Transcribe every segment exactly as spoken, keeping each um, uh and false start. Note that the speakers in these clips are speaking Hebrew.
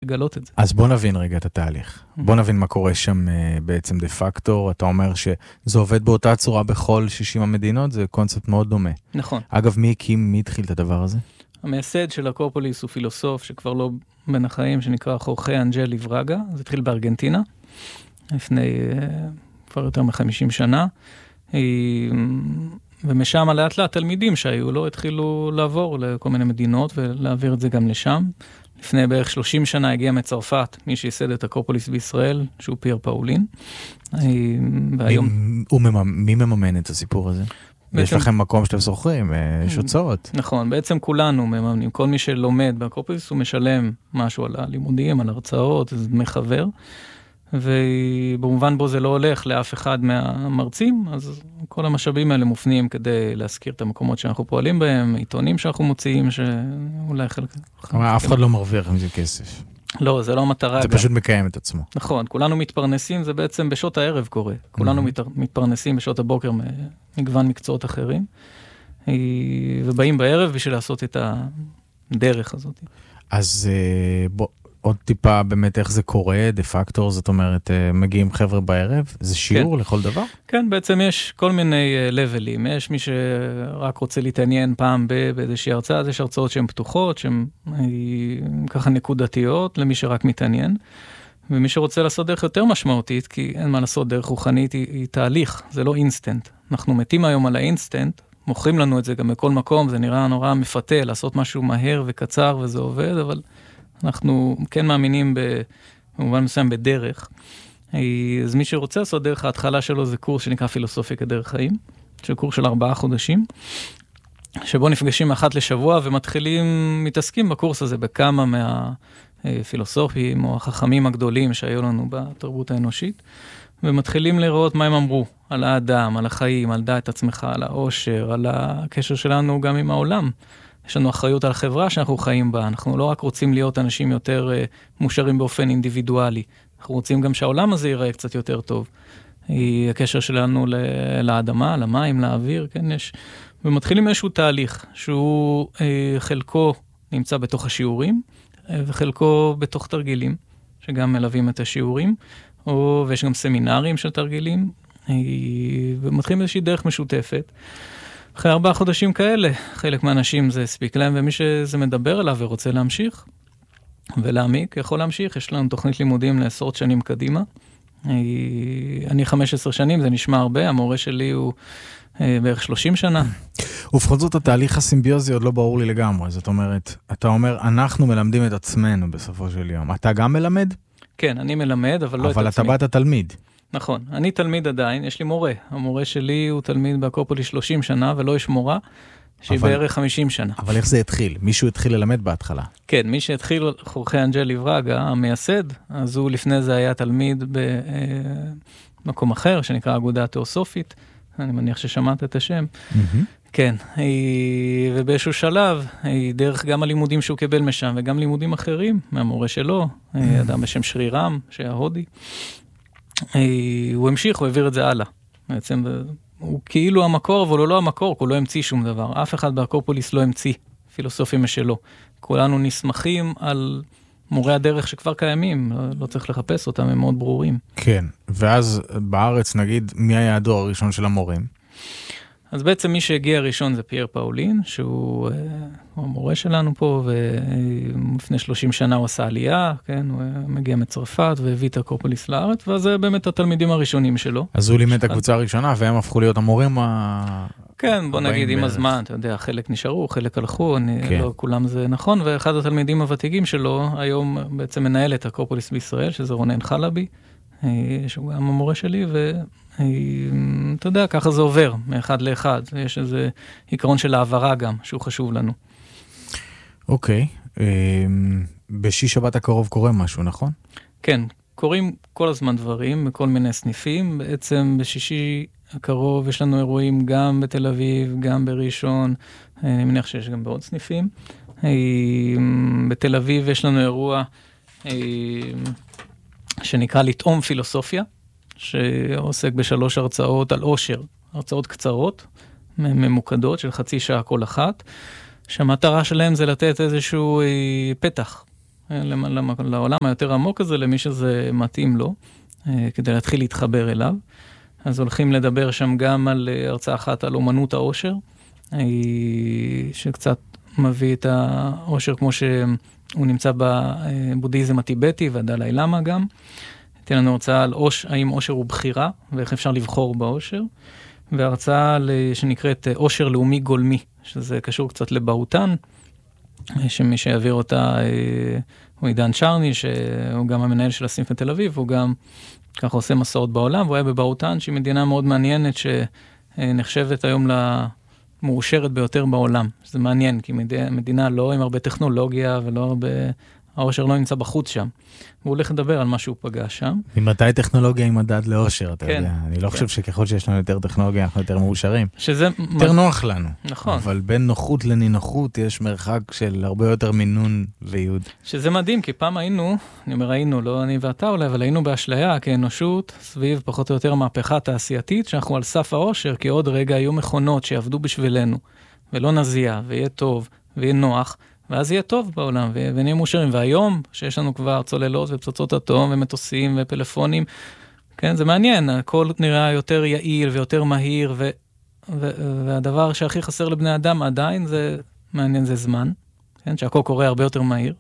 לגלות את זה. אז בוא נבין רגע את התהליך. בוא נבין מה קורה שם בעצם דה פקטור. אתה אומר שזה עובד באותה צורה בכל שישים המדינות, זה קונספט מאוד דומה. נכון. אגב, מי הקים, מי התחיל את הדבר הזה? המייסד של אקרופוליס הוא פילוסוף שכבר לא בין החיים, שנקרא חורכה אנג'לי ורגה. זה התחיל בארגנטינה, לפני כבר יותר מ-חמישים שנה. ומשם לאט לאט תלמידים שהיו לו התחילו לעבור לכל מיני מדינות ולהעביר את זה גם לשם. לפני בערך שלושים שנה הגיע מצרפת מי שייסד את אקרופוליס בישראל, שהוא פייר פאולין. והיום... מי מממן את הסיפור הזה? יש לכם מקום שאתם שוכרים, יש הוצאות. נכון, בעצם כולנו מממנים. כל מי שלומד באקרופוליס הוא משלם משהו על הלימודים, על הרצאות, זה דמי חבר. ובמובן בו זה לא הולך לאף אחד מהמרצים, אז כל המשאבים האלה מופנים כדי להזכיר את המקומות שאנחנו פועלים בהם, עיתונים שאנחנו מוציאים, שאולי חלק... אף אחד לא מרוויח עם זה כסף. לא, זה לא המטרה. זה פשוט מקיים את עצמו. נכון, כולנו מתפרנסים, זה בעצם בשעות הערב קורה. כולנו מתפרנסים בשעות הבוקר מגוון מקצועות אחרים, ובאים בערב בשביל לעשות את הדרך הזאת. אז בוא... עוד טיפה באמת איך זה קורה, דה פקטור, זאת אומרת, מגיעים חבר'ה בערב, זה שיעור כן. לכל דבר? כן, בעצם יש כל מיני לבלים, יש מי שרק רוצה להתעניין פעם באיזושהי הרצאה, אז יש הרצאות שהן פתוחות, שהן ככה נקודתיות, למי שרק מתעניין, ומי שרוצה לעשות דרך יותר משמעותית, כי אין מה לעשות, דרך רוחנית היא, היא תהליך, זה לא אינסטנט. אנחנו מתים היום על האינסטנט, מוכרים לנו את זה גם בכל מקום, זה נראה נורא מפתה, לעשות משהו מהר וקצר וזה עובד, אבל אנחנו כן מאמינים במובן מסוים בדרך. אז מי שרוצה לעשות דרך, ההתחלה שלו זה קורס שנקרא פילוסופיה כדרך חיים, של קורס של ארבעה חודשים, שבו נפגשים אחת לשבוע ומתחילים, מתעסקים בקורס הזה בכמה מהפילוסופים או החכמים הגדולים שהיו לנו בתרבות האנושית, ומתחילים לראות מה הם אמרו על האדם, על החיים, על דעת עצמך, על העושר, על הקשר שלנו גם עם העולם. יש לנו אחריות על החברה שאנחנו חיים בה, אנחנו לא רק רוצים להיות אנשים יותר uh, מושרים באופן אינדיבידואלי, אנחנו רוצים גם שהעולם הזה ייראה קצת יותר טוב. היא הקשר שלנו ל- לאדמה, למים, לאוויר, כן, יש, ומתחילים איזשהו תהליך, שהוא uh, חלקו נמצא בתוך השיעורים, uh, וחלקו בתוך תרגילים, שגם מלווים את השיעורים, או, ויש גם סמינרים של תרגילים, uh, ומתחילים איזושהי דרך משותפת, אחרי ארבעה חודשים כאלה, חלק מהאנשים זה הספיק להם, ומי שזה מדבר עליו ורוצה להמשיך ולהעמיק, יכול להמשיך. יש לנו תוכנית לימודים לעשרות שנים קדימה. אני חמש עשרה שנים, זה נשמע הרבה, המורה שלי הוא בערך שלושים שנה. ובכל זאת, התהליך הסימביוזי עוד לא ברור לי לגמרי. זאת אומרת, אתה אומר, אנחנו מלמדים את עצמנו בסופו של יום. אתה גם מלמד? כן, אני מלמד, אבל לא את עצמי. אבל אתה באת תלמיד. נכון, אני תלמיד עדיין, יש לי מורה. המורה שלי הוא תלמיד באקרופוליס שלושים שנה, ולא יש מורה, שהיא אבל, בערך חמישים שנה. אבל איך זה התחיל? מישהו התחיל ללמד בהתחלה? כן, מי שהתחיל, חורכה אנג'לי ורגה, המייסד, אז הוא לפני זה היה תלמיד במקום אחר, שנקרא אגודה תיאוסופית, אני מניח ששמעת את השם. Mm-hmm. כן, ובאיזשהו שלב, דרך גם הלימודים שהוא קיבל משם, וגם לימודים אחרים, מהמורה שלו, אדם בשם שרי רם, שהיה הודי, הוא המשיך, הוא העביר את זה הלאה. בעצם הוא כאילו המקור, אבל הוא לא המקור, הוא לא המציא שום דבר. אף אחד באקרופוליס לא המציא פילוסופיה משלו. כולנו נסמכים על מורי הדרך שכבר קיימים, לא צריך לחפש אותם, הם מאוד ברורים. כן, ואז בארץ נגיד, מי היה הדור הראשון של המורים? אז בעצם מי שהגיע ראשון זה פייר פאולין, שהוא המורה שלנו פה, ולפני שלושים שנה הוא עשה עלייה, כן, הוא מגיע מצרפת והביא את אקרופוליס לארץ, וזה באמת התלמידים הראשונים שלו. אז הוא לימד את הקבוצה הראשונה, והם הפכו להיות המורים ה... כן, בוא נגיד עם הזמן, אתה יודע, חלק נשארו, חלק הלכו, לא כולם זה נכון, ואחד התלמידים הוותיקים שלו, היום בעצם מנהל את אקרופוליס בישראל, שזה רונן חלבי, שהוא גם המורה שלי, ואתה יודע, ככה זה עובר, מאחד לאחד. יש איזה עיקרון של העברה גם, שהוא חשוב לנו. אוקיי. בשישי שבת הקרוב קורה משהו, נכון? כן, קורים כל הזמן דברים, בכל מיני סניפים. בעצם בשישי הקרוב יש לנו אירועים גם בתל אביב, גם בראשון, אני מניח שיש גם בעוד סניפים. בתל אביב יש לנו אירוע שנקרא לטעום פילוסופיה, שעוסק בשלוש הרצאות על עושר, הרצאות קצרות, ממוקדות של חצי שעה כל אחת, שהמטרה שלהם זה לתת איזשהו פתח, לעולם היותר עמוק הזה, למי שזה מתאים לו, כדי להתחיל להתחבר אליו. אז הולכים לדבר שם גם על הרצאה אחת על אומנות העושר, שקצת מביא את העושר כמו שהוא נמצא בבודהיזם הטיבטי והדלאי למה גם. תהיה לנו הרצאה על עוש, האם עושר הוא בחירה, ואיך אפשר לבחור בעושר. והרצאה שנקראת עושר לאומי גולמי, שזה קשור קצת לבהוטן, שמי שיעביר אותה הוא עידן צ'רני, שהוא גם המנהל של הסניף בתל אביב, הוא גם ככה עושה מסעות בעולם, והוא היה בבהוטן, שהיא מדינה מאוד מעניינת, שנחשבת היום למאושרת ביותר בעולם. זה מעניין, כי מדינה לא עם הרבה טכנולוגיה, ולא הרבה... העושר לא נמצא בחוץ שם. הוא הולך לדבר על מה שהוא פגש שם. ממתי טכנולוגיה היא מדד לעושר, אתה יודע? אני לא חושב שככל שיש לנו יותר טכנולוגיה, אנחנו יותר מאושרים. שזה... יותר נוח לנו. נכון. אבל בין נוחות לנינוחות יש מרחק של הרבה יותר מינון ויוד. שזה מדהים, כי פעם היינו, אני אומר היינו, לא אני ואתה אולי, אבל היינו באשליה כאנושות, סביב פחות או יותר מהפכה התעשייתית, שאנחנו על סף העושר, כי עוד רגע היו מכונות שיעבדו בשבילנו, ולא נזיע, ויהיה טוב, ויהיה נוח, ואז יהיה טוב בעולם, ונהיה מאושרים. והיום, שיש לנו כבר צוללות ופצצות אטום, ומטוסים ופלאפונים, כן, זה מעניין, הכל נראה יותר יעיל ויותר מהיר, ו, ו, והדבר שהכי חסר לבני אדם עדיין, זה מעניין, זה זמן, כן, שהכל קורה הרבה יותר מהיר,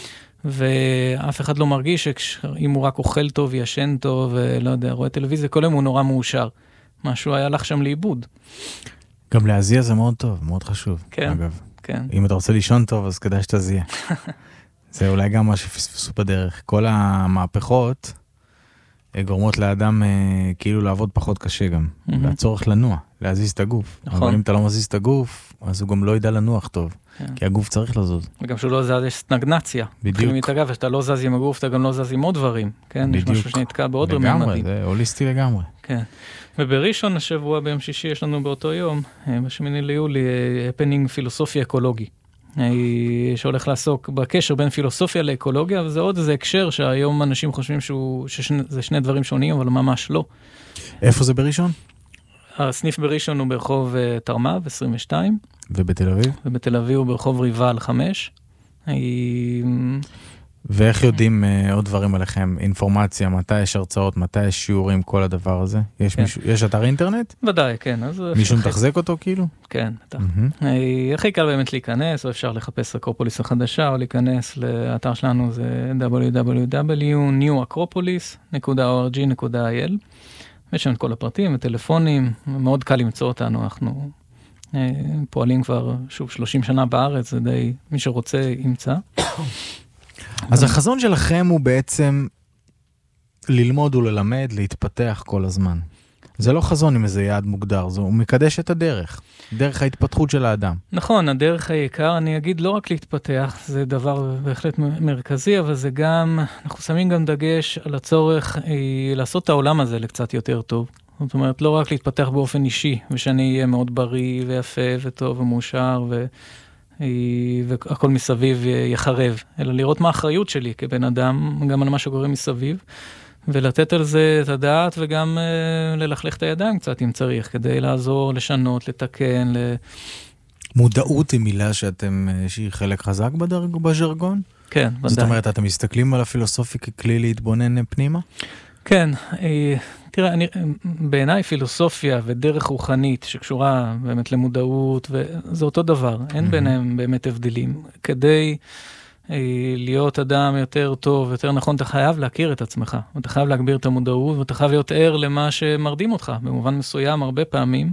ואף אחד לא מרגיש שאם הוא רק אוכל טוב, ישן טוב, ולא יודע, רואה טלוויזיה, כל יום הוא נורא מאושר. משהו היה לך שם לאיבוד. גם להזיע זה מאוד טוב, מאוד חשוב, כן. אגב. כן. אם אתה רוצה לישון טוב, אז כדאי שתזיע. זה אולי גם מה שפספסו בדרך. כל המהפכות גורמות לאדם כאילו לעבוד פחות קשה גם. והצורך לנוע, להזיז את הגוף. נכון. אבל אם אתה לא מזיז את הגוף, אז הוא גם לא ידע לנוח טוב. כי הגוף צריך לזוז. וגם שהוא לא זז, יש סטגנציה. בדיוק. אגב, שאתה לא זז עם הגוף, אתה גם לא זז עם עוד דברים. כן? בדיוק. יש משהו שנתקע בעוד לגמרי, רמדים. זה הוליסטי לגמרי. כן. ובראשון השבוע ביום שישי יש לנו באותו יום, בשמיני ליולי, הפנינג פילוסופיה אקולוגי. שהולך לעסוק בקשר בין פילוסופיה לאקולוגיה, וזה עוד איזה הקשר שהיום אנשים חושבים שהוא, שזה שני דברים שונים, אבל ממש לא. איפה זה בראשון? הסניף בראשון הוא ברחוב תרמ"ב, עשרים ושתיים. ובתל אביב? ובתל אביב הוא ברחוב ריבל חמש. ואיך יודעים uh, עוד דברים עליכם? אינפורמציה, מתי יש הרצאות, מתי יש שיעורים, כל הדבר הזה? יש, כן. מישהו, יש אתר אינטרנט? ודאי, כן. אז מישהו מתחזק אותו כאילו? כן, בטח. Mm-hmm. הכי קל באמת להיכנס, או אפשר לחפש אקרופוליס החדשה, או להיכנס לאתר שלנו, זה דאבליו דאבליו דאבליו נקודה ניו אקרופוליס נקודה או אר ג'י נקודה איי אל. יש שם את כל הפרטים וטלפונים, מאוד קל למצוא אותנו, אנחנו אה, פועלים כבר, שוב, שלושים שנה בארץ, זה די, מי שרוצה ימצא. אז החזון שלכם הוא בעצם ללמוד וללמד, להתפתח כל הזמן. זה לא חזון עם איזה יעד מוגדר, זה, הוא מקדש את הדרך, דרך ההתפתחות של האדם. נכון, הדרך היקר, אני אגיד לא רק להתפתח, זה דבר בהחלט מרכזי, אבל זה גם, אנחנו שמים גם דגש על הצורך אה, לעשות את העולם הזה לקצת יותר טוב. זאת אומרת, לא רק להתפתח באופן אישי, ושאני אהיה מאוד בריא ויפה וטוב ומאושר ו... והכל מסביב יחרב, אלא לראות מה האחריות שלי כבן אדם, גם על מה שקורה מסביב, ולתת על זה את הדעת, וגם uh, ללכלך את הידיים קצת אם צריך, כדי לעזור, לשנות, לתקן. ל... מודעות היא מילה שאתם, שהיא חלק חזק בדרג, בז'רגון? כן, ודאי. זאת אומרת, אתם מסתכלים על הפילוסופיה ככלי להתבונן פנימה? כן, תראה, אני, בעיניי פילוסופיה ודרך רוחנית שקשורה באמת למודעות, וזה אותו דבר, אין ביניהם באמת הבדלים. כדי להיות אדם יותר טוב, יותר נכון, אתה חייב להכיר את עצמך, אתה חייב להגביר את המודעות, ואתה חייב להיות ער למה שמרדים אותך. במובן מסוים, הרבה פעמים,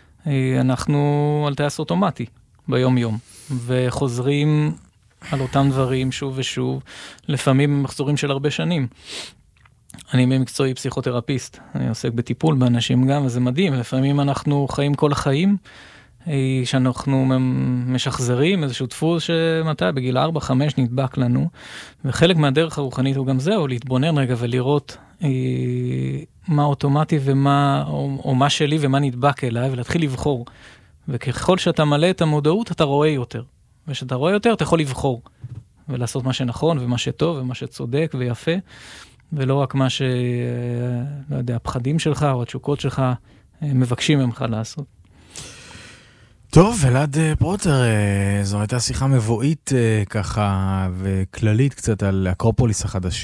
אנחנו על טייס אוטומטי ביום יום, וחוזרים על אותם דברים שוב ושוב, לפעמים מחזורים של הרבה שנים. אני במקצועי פסיכותרפיסט, אני עוסק בטיפול באנשים גם, וזה מדהים, לפעמים אנחנו חיים כל החיים, שאנחנו משחזרים איזשהו דפוס שמתי, בגיל ארבע חמש נדבק לנו, וחלק מהדרך הרוחנית הוא גם זהו, להתבונן רגע ולראות אה, מה אוטומטי ומה, או, או מה שלי ומה נדבק אליי, ולהתחיל לבחור. וככל שאתה מלא את המודעות, אתה רואה יותר. ושאתה רואה יותר, אתה יכול לבחור, ולעשות מה שנכון ומה שטוב ומה שצודק ויפה, ולא רק מה ש... לא יודע, הפחדים שלך או התשוקות שלך מבקשים ממך לעשות. טוב, אלעד פרוטר, זו הייתה שיחה מבואית ככה וכללית קצת על אקרופוליס החדשה.